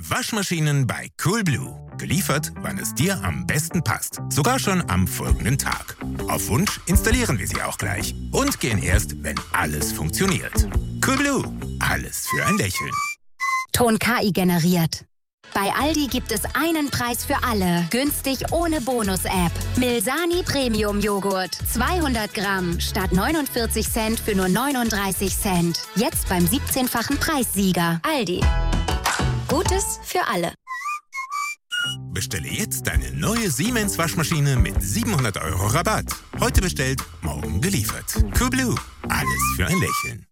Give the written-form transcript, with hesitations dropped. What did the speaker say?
Waschmaschinen bei Coolblue. Geliefert, wann es dir am besten passt. Sogar schon am folgenden Tag. Auf Wunsch installieren wir sie auch gleich. Und gehen erst, wenn alles funktioniert. Coolblue. Alles für ein Lächeln. Ton KI generiert. Bei Aldi gibt es einen Preis für alle. Günstig ohne Bonus-App. Milsani Premium Joghurt. 200 Gramm statt 49 Cent für nur 39 Cent. Jetzt beim 17-fachen Preissieger. Aldi. Gutes für alle. Bestelle jetzt deine neue Siemens Waschmaschine mit 700 € Rabatt. Heute bestellt, morgen geliefert. Coolblue. Alles für ein Lächeln.